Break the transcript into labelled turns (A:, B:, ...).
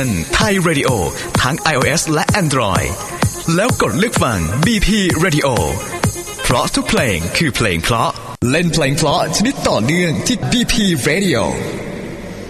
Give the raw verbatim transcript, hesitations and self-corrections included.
A: ไทย Radio ทั้ง iOS และ Android แล้วกดเลือกฟัง บี พี Radio เพราะทุกเพลงคือเพลงเพราะเล่นเพลงเพราะชนิดต่อเนื่องที่ บี พี Radio